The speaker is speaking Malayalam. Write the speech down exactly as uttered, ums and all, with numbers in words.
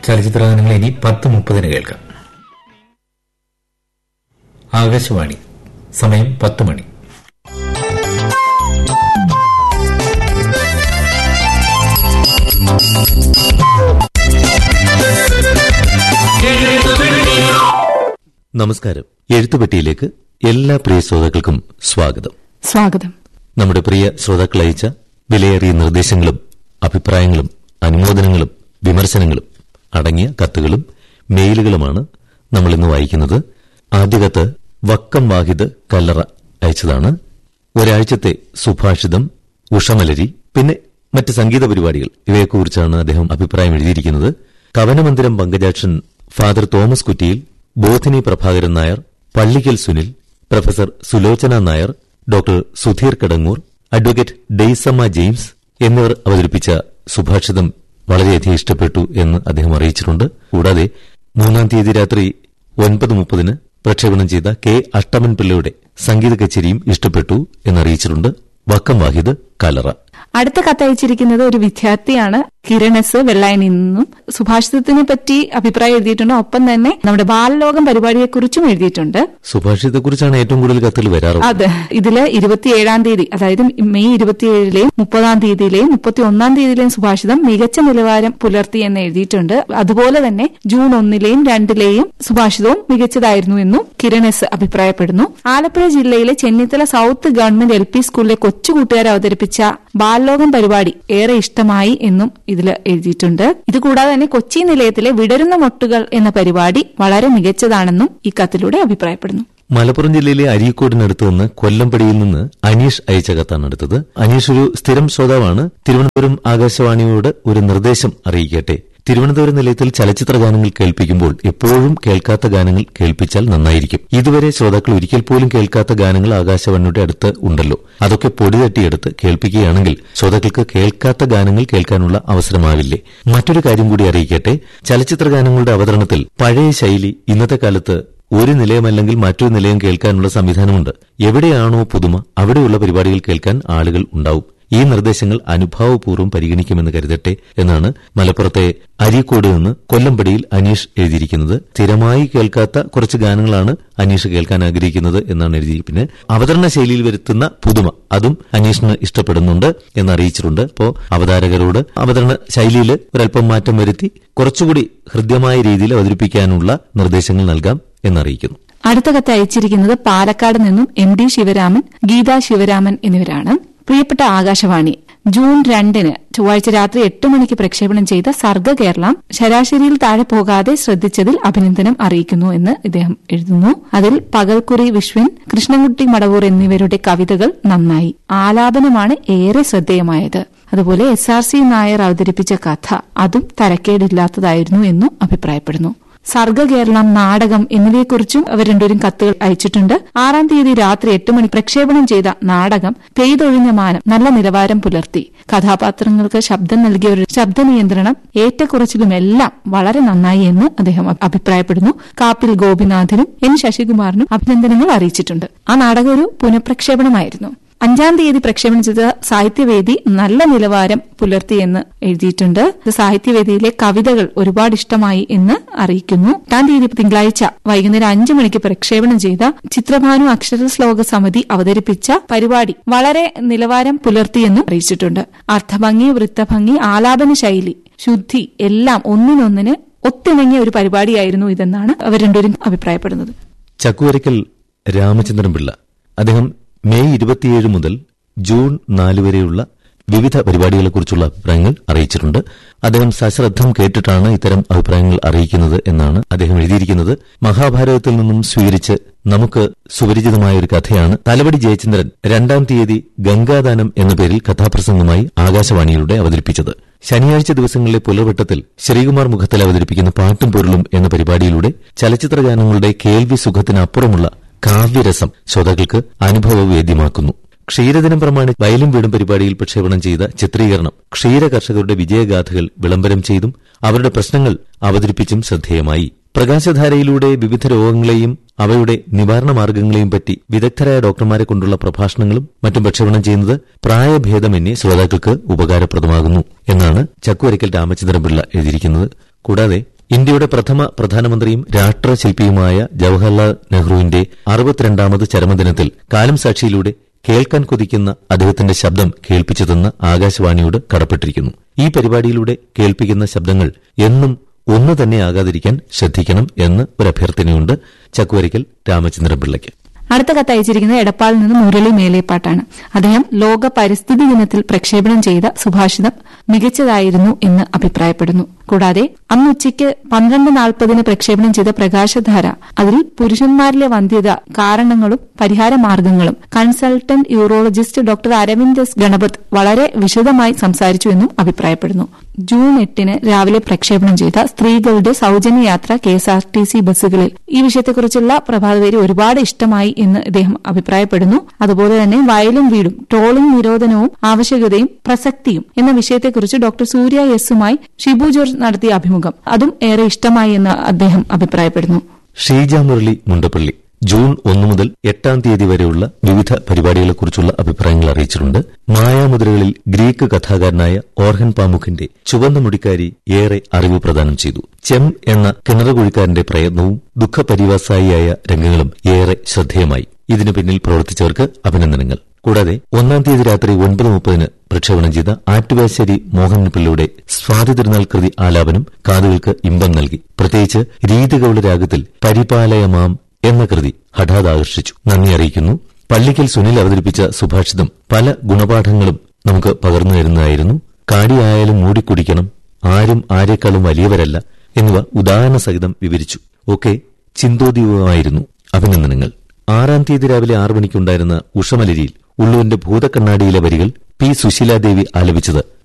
ചലച്ചിത്രഗാനങ്ങൾ ഇനി പത്ത് മുപ്പതിന് കേൾക്കാം. ആകാശവാണി, സമയം പത്ത് മണി. നമസ്കാരം. എഴുത്തുപെട്ടിയിലേക്ക് എല്ലാ പ്രിയ ശ്രോതാക്കൾക്കും സ്വാഗതം. സ്വാഗതം. നമ്മുടെ പ്രിയ ശ്രോതാക്കൾ അയച്ച വിലയേറിയ നിർദ്ദേശങ്ങളും അഭിപ്രായങ്ങളും അനുമോദനങ്ങളും വിമർശനങ്ങളും അടങ്ങിയ കത്തുകളും മെയിലുകളുമാണ് നമ്മൾ ഇന്ന് വായിക്കുന്നത്. ആദ്യ കത്ത് വക്കം വാഹിദ് കല്ലറ അയച്ചതാണ്. ഒരാഴ്ചത്തെ സുഭാഷിതം, ഉഷമലരി, പിന്നെ മറ്റ് സംഗീത പരിപാടികൾ ഇവയെക്കുറിച്ചാണ് അദ്ദേഹം അഭിപ്രായം എഴുതിയിരിക്കുന്നത്. കവനമന്ദിരം പങ്കജാക്ഷൻ, ഫാദർ തോമസ് കുറ്റിയിൽ, Bodhini Prabhakaran Nair, Pallikkal Sunil, professor Sulochana Nair, doctor Sudheer Kadangoor, advocate Daisamma James എന്നിവർ അവതരിപ്പിച്ച സുഭാഷിതം വളരെയധികം ഇഷ്ടപ്പെട്ടു എന്ന് അദ്ദേഹം അറിയിച്ചിട്ടുണ്ട്. കൂടാതെ മൂന്നാം തീയതി രാത്രി ഒൻപത് മുപ്പതിന് പ്രക്ഷേപണം ചെയ്ത കെ അഷ്ടമൻ പിള്ളയുടെ സംഗീത കച്ചേരിയും ഇഷ്ടപ്പെട്ടു എന്നറിയിച്ചിട്ടുണ്ട്. വക്കം വാഹിദ് കലറ. അടുത്ത കത്തയച്ചിരിക്കുന്നത് ഒരു വിദ്യാർത്ഥിയാണ്, കിരൺ എസ്, വെള്ളായണിൽ നിന്നും. സുഭാഷിതത്തിനെ പറ്റി അഭിപ്രായം എഴുതിയിട്ടുണ്ട്. ഒപ്പം തന്നെ നമ്മുടെ ബാലലോകം പരിപാടിയെക്കുറിച്ചും എഴുതിയിട്ടുണ്ട്. സുഭാഷിതത്തെക്കുറിച്ചാണ് ഏറ്റവും കൂടുതൽ കത്തുകൾ വരാറുള്ളത്. അതെ, ഇതില് ഇരുപത്തിയേഴാം തീയതി, അതായത് മെയ് ഇരുപത്തിയേഴിലെയും മുപ്പതാം തീയതിയിലെയും മുപ്പത്തി ഒന്നാം തീയതിയിലെയും സുഭാഷിതം മികച്ച നിലവാരം പുലർത്തി എന്ന് എഴുതിയിട്ടുണ്ട്. അതുപോലെ തന്നെ ജൂൺ ഒന്നിലെയും രണ്ടിലെയും സുഭാഷിതവും മികച്ചതായിരുന്നു എന്നും കിരൺ എസ് അഭിപ്രായപ്പെടുന്നു. ആലപ്പുഴ ജില്ലയിലെ Chennithala south government L P സ്കൂളിലെ കൊച്ചുകൂട്ടുകാർ അവതരിപ്പിച്ച ബാലലോകം പരിപാടി ഏറെ ഇഷ്ടമായി എന്നും ഇതിൽ എഴുതിയിട്ടുണ്ട്. ഇതുകൂടാതെ തന്നെ കൊച്ചി നിലയത്തിലെ വിടരുന്ന മൊട്ടുകൾ എന്ന പരിപാടി വളരെ മികച്ചതാണെന്നും ഈ കത്തിലൂടെ അഭിപ്രായപ്പെടുന്നു. മലപ്പുറം ജില്ലയിലെ അരീക്കോടിനടുത്ത് നിന്ന് കൊല്ലംപടിയിൽ നിന്ന് അനീഷ് അയച്ച കത്താണ് അടുത്തത്. അനീഷ് ഒരു സ്ഥിരം ശ്രോതാവാണ്. തിരുവനന്തപുരം ആകാശവാണിയോട് ഒരു നിർദ്ദേശം അറിയിക്കട്ടെ. തിരുവനന്തപുരം നിലയത്തിൽ ചലച്ചിത്ര ഗാനങ്ങൾ കേൾപ്പിക്കുമ്പോൾ എപ്പോഴും കേൾക്കാത്ത ഗാനങ്ങൾ കേൾപ്പിച്ചാൽ നന്നായിരിക്കും. ഇതുവരെ ശ്രോതാക്കൾ ഒരിക്കൽ പോലും കേൾക്കാത്ത ഗാനങ്ങൾ ആകാശവാണിയുടെ അടുത്ത് ഉണ്ടല്ലോ. അതൊക്കെ പൊടി തട്ടിയെടുത്ത് കേൾപ്പിക്കുകയാണെങ്കിൽ ശ്രോതാക്കൾക്ക് കേൾക്കാത്ത ഗാനങ്ങൾ കേൾക്കാനുള്ള അവസരമാവില്ലേ? മറ്റൊരു കാര്യം കൂടി അറിയിക്കട്ടെ. ചലച്ചിത്ര ഗാനങ്ങളുടെ അവതരണത്തിൽ പഴയ ശൈലി ഇന്നത്തെ കാലത്ത് ഒരു നിലയമല്ലെങ്കിൽ മറ്റൊരു നിലയം കേൾക്കാനുള്ള സംവിധാനമുണ്ട്. എവിടെയാണോ പുതുമ അവിടെയുള്ള പരിപാടികൾ കേൾക്കാൻ ആളുകൾ ഉണ്ടാവും. ഈ നിർദ്ദേശങ്ങൾ അനുഭാവപൂർവ്വം പരിഗണിക്കുമെന്ന് കരുതട്ടെ എന്നാണ് മലപ്പുറത്തെ അരീക്കോട് നിന്ന് കൊല്ലംപടിയിൽ അനീഷ് എഴുതിയിരിക്കുന്നത്. സ്ഥിരമായി കേൾക്കാത്ത കുറച്ച് ഗാനങ്ങളാണ് അനീഷ് കേൾക്കാൻ ആഗ്രഹിക്കുന്നത് എന്നാണ് എഴുതി. പിന്നെ അവതരണ ശൈലിയിൽ വരുത്തുന്ന പുതുമ അതും അനീഷിന് ഇഷ്ടപ്പെടുന്നുണ്ട് എന്നറിയിച്ചിട്ടുണ്ട്. അപ്പോൾ അവതാരകരോട് അവതരണ ശൈലിയിൽ ഒരൽപ്പം മാറ്റം വരുത്തി കുറച്ചുകൂടി ഹൃദ്യമായ രീതിയിൽ അവതരിപ്പിക്കാനുള്ള നിർദ്ദേശങ്ങൾ നൽകാം എന്നറിയിക്കുന്നു. അടുത്ത കത്ത് അയച്ചിരിക്കുന്നത് പാലക്കാട് നിന്നും എം ഡി ശിവരാമൻ, ഗീതാ ശിവരാമൻ എന്നിവരാണ്. പ്രിയപ്പെട്ട ആകാശവാണി, ജൂൺ രണ്ടിന് ചൊവ്വാഴ്ച രാത്രി എട്ട് മണിക്ക് പ്രക്ഷേപണം ചെയ്ത സർഗ കേരളം ശരാശരിയിൽ താഴെ പോകാതെ ശ്രദ്ധിച്ചതിൽ അഭിനന്ദനം അറിയിക്കുന്നു എന്ന് ഇദ്ദേഹം എഴുതുന്നു. അതിൽ പകൽക്കുറി വിശ്വൻ, കൃഷ്ണൻകുട്ടി മടവൂർ എന്നിവരുടെ കവിതകൾ നന്നായി. ആലാപനമാണ് ഏറെ ശ്രദ്ധേയമായത്. അതുപോലെ എസ് ആർ സി നായർ അവതരിപ്പിച്ച കഥ അതും തരക്കേടില്ലാത്തതായിരുന്നു എന്നും അഭിപ്രായപ്പെടുന്നു. സർഗ കേരളം, നാടകം എന്നിവയെക്കുറിച്ചും അവർ രണ്ടുപേരും കത്തുകൾ അയച്ചിട്ടുണ്ട്. ആറാം തീയതി രാത്രി എട്ട് മണി പ്രക്ഷേപണം ചെയ്ത നാടകം പെയ്തൊഴിഞ്ഞ മാനം നല്ല നിലവാരം പുലർത്തി. കഥാപാത്രങ്ങൾക്ക് ശബ്ദം നൽകിയവരുടെ ശബ്ദ നിയന്ത്രണം, ഏറ്റക്കുറച്ചിലുമെല്ലാം വളരെ നന്നായി എന്ന് അദ്ദേഹം അഭിപ്രായപ്പെടുന്നു. കാപ്പിൽ ഗോപിനാഥിനും എൻ ശശികുമാറിനും അഭിനന്ദനങ്ങൾ അറിയിച്ചിട്ടുണ്ട്. ആ നാടകം ഒരു പുനഃപ്രക്ഷേപണമായിരുന്നു. അഞ്ചാം തീയതി പ്രക്ഷേപണം ചെയ്ത സാഹിത്യവേദി നല്ല നിലവാരം പുലർത്തിയെന്ന് എഴുതിയിട്ടുണ്ട്. സാഹിത്യവേദിയിലെ കവിതകൾ ഒരുപാട് ഇഷ്ടമായി എന്ന് അറിയിക്കുന്നു. എട്ടാം തീയതി തിങ്കളാഴ്ച വൈകുന്നേരം അഞ്ചു മണിക്ക് പ്രക്ഷേപണം ചെയ്ത ചിത്രഭാനു അക്ഷരശ്ലോക സമിതി അവതരിപ്പിച്ച പരിപാടി വളരെ നിലവാരം പുലർത്തിയെന്നും അറിയിച്ചിട്ടുണ്ട്. അർത്ഥഭംഗി, വൃത്തഭംഗി, ആലാപന ശൈലി, ശുദ്ധി എല്ലാം ഒന്നിനൊന്നിന് ഒത്തിണങ്ങിയ ഒരു പരിപാടിയായിരുന്നു ഇതെന്നാണ് അവർ രണ്ടുപേരും അഭിപ്രായപ്പെടുന്നത്. ചക്കുവരയ്ക്കൽ രാമചന്ദ്രൻ പിള്ള അദ്ദേഹം മെയ് ഇരുപത്തിയേഴ് മുതൽ ജൂൺ നാല് വരെയുള്ള വിവിധ പരിപാടികളെക്കുറിച്ചുള്ള അഭിപ്രായങ്ങൾ അറിയിച്ചിട്ടുണ്ട്. അദ്ദേഹം സശ്രദ്ധം കേട്ടിട്ടാണ് ഇത്തരം അഭിപ്രായങ്ങൾ അറിയിക്കുന്നത് എന്നാണ് അദ്ദേഹം എഴുതിയിരിക്കുന്നത്. മഹാഭാരതത്തിൽ നിന്നും സ്വീകരിച്ച് നമുക്ക് സുപരിചിതമായ ഒരു കഥയാണ് തലവടി ജയചന്ദ്രൻ രണ്ടാം തീയതി ഗംഗാദാനം എന്ന പേരിൽ കഥാപ്രസംഗമായി ആകാശവാണിയിലൂടെ അവതരിപ്പിച്ചത്. ശനിയാഴ്ച ദിവസങ്ങളിലെ പുലർവട്ടത്തിൽ ശ്രീകുമാർ മുഖത്തിൽ അവതരിപ്പിക്കുന്ന പാട്ടും പൊരുളും എന്ന പരിപാടിയിലൂടെ ചലച്ചിത്ര ഗാനങ്ങളുടെ കേൾവി സുഖത്തിനപ്പുറമുള്ള കാവ്യരസം ശ്രോതാക്കൾക്ക് അനുഭവവേദ്യമാക്കുന്നു. ക്ഷീരദിനം പ്രമാണിച്ച് വയലും വീടും പരിപാടിയിൽ പ്രക്ഷേപണം ചെയ്ത ചിത്രീകരണം ക്ഷീര കർഷകരുടെ വിജയഗാഥകൾ വിളംബരം ചെയ്തും അവരുടെ പ്രശ്നങ്ങൾ അവതരിപ്പിച്ചും ശ്രദ്ധേയമായി. പ്രകാശധാരയിലൂടെ വിവിധ രോഗങ്ങളെയും അവയുടെ നിവാരണ മാർഗ്ഗങ്ങളെയും പറ്റി വിദഗ്ധരായ ഡോക്ടർമാരെ കൊണ്ടുള്ള പ്രഭാഷണങ്ങളും മറ്റും പ്രക്ഷേപണം ചെയ്യുന്നത് പ്രായഭേദമന്യേ ശ്രോതാക്കൾക്ക് ഉപകാരപ്രദമാകുന്നു എന്നാണ് ചക്കുവരയ്ക്കൽ രാമചന്ദ്രൻ പിള്ള എഴുതിയിരിക്കുന്നത്. കൂടാതെ ഇന്ത്യയുടെ പ്രഥമ പ്രധാനമന്ത്രിയും രാഷ്ട്രശില്പിയുമായ ജവഹർലാൽ നെഹ്റുവിന്റെ അറുപത്തിരണ്ടാമത് ചരമദിനത്തിൽ കാലം സാക്ഷിയിലൂടെ കേൾക്കാൻ കൊതിക്കുന്ന അദ്ദേഹത്തിന്റെ ശബ്ദം കേൾപ്പിച്ചു തന്ന ആകാശവാണിയോട് കടപ്പെട്ടിരിക്കുന്നു. ഈ പരിപാടിയിലൂടെ കേൾപ്പിക്കുന്ന ശബ്ദങ്ങൾ എന്നും ഒന്നു തന്നെയാകാതിരിക്കാൻ ശ്രദ്ധിക്കണം എന്ന് ഒരു അഭ്യർത്ഥനയുണ്ട് ചക്കുവരയ്ക്കൽ രാമചന്ദ്രൻപിള്ളയ്ക്ക്. അടുത്ത കത്ത് അയച്ചിരിക്കുന്നത് എടപ്പാളിൽ നിന്ന് മുരളി മേലേപ്പാട്ടാണ്. അദ്ദേഹം ലോക പരിസ്ഥിതി ദിനത്തിൽ പ്രക്ഷേപണം ചെയ്ത സുഭാഷിതം മികച്ചതായിരുന്നു എന്ന് അഭിപ്രായപ്പെടുന്നു. കൂടാതെ അന്ന് ഉച്ചയ്ക്ക് പന്ത്രണ്ട് നാൽപ്പതിന് പ്രക്ഷേപണം ചെയ്ത പ്രകാശധാര, അതിൽ പുരുഷന്മാരിലെ വന്ധ്യത കാരണങ്ങളും പരിഹാര മാർഗങ്ങളും consultant urologist doctor Aravind S Ganapath വളരെ വിശദമായി സംസാരിച്ചു എന്നും അഭിപ്രായപ്പെടുന്നു. ജൂൺ എട്ടിന് രാവിലെ പ്രക്ഷേപണം ചെയ്ത സ്ത്രീകളുടെ സൌജന്യ യാത്ര K S R T C ബസ്സുകളിൽ ഈ വിഷയത്തെക്കുറിച്ചുള്ള പ്രഭാതപേരി ഒരുപാട് ഇഷ്ടമായി എന്ന് ഇദ്ദേഹം അഭിപ്രായപ്പെടുന്നു. അതുപോലെ തന്നെ വയലും വീടും ട്രോളിംഗ് നിരോധനവും ആവശ്യകതയും പ്രസക്തിയും എന്ന വിഷയത്തെക്കുറിച്ച് ഡോക്ടർ സൂര്യ എസുമായി ഷിബു ജോർജ് നടത്തിയ അഭിമുഖം അതും ഏറെ ഇഷ്ടമായി എന്ന് അദ്ദേഹം അഭിപ്രായപ്പെടുന്നു. ഷീജ മുരളി മുണ്ടപ്പള്ളി ജൂൺ ഒന്ന് മുതൽ എട്ടാം തീയതി വരെയുള്ള വിവിധ പരിപാടികളെക്കുറിച്ചുള്ള അഭിപ്രായങ്ങൾ അറിയിച്ചിട്ടുണ്ട്. മായാമുദ്രകളിൽ ഗ്രീക്ക് കഥാകാരനായ ഓർഹൻ പാമുഖിന്റെ ചുവന്ന മുടിക്കാരി ഏറെ അറിവ് പ്രദാനം ചെയ്തു. ചെം എന്ന കിണറുകുഴിക്കാരന്റെ പ്രയത്നവും ദുഃഖപരിവാസായിയായ രംഗങ്ങളും ഏറെ ശ്രദ്ധേയമായി. ഇതിനു പിന്നിൽ പ്രവർത്തിച്ചവർക്ക് അഭിനന്ദനങ്ങൾ. കൂടാതെ ഒന്നാം തീയതി രാത്രി ഒൻപത് മുപ്പതിന് പ്രക്ഷേപണം ചെയ്ത ആറ്റുവാശ്ശേരി മോഹൻ പിള്ളയുടെ സ്വാതി തിരുനാൾ കൃതി ആലാപനം കാതുകൾക്ക് ഇമ്പം നൽകി. പ്രത്യേകിച്ച് രീതികൗള രാഗത്തിൽ പരിപാലയമാം എന്ന കൃതി ഹഠാത് ആകർഷിച്ചു. നന്ദി അറിയിക്കുന്നു. പള്ളിക്കൽ സുനിൽ അവതരിപ്പിച്ച സുഭാഷിതം പല ഗുണപാഠങ്ങളും നമുക്ക് പകർന്നു തരുന്നതായിരുന്നു. കാടിയായാലും മൂടിക്കുടിക്കണം, ആരും ആരെക്കാളും വലിയവരല്ല എന്നിവ ഉദാഹരണ സഹിതം വിവരിച്ചു. ഒക്കെ ചിന്തോദ്ദീപകമായിരുന്നു. അഭിനന്ദനങ്ങൾ. ആറാം തീയതി രാവിലെ ആറു മണിക്കുണ്ടായിരുന്ന ഉഷമലരിയിൽ ഉള്ളുവിന്റെ ഭൂതക്കണ്ണാടിയിലെ വരികൾ പി സുശീലാദേവി ആലപിച്ചത്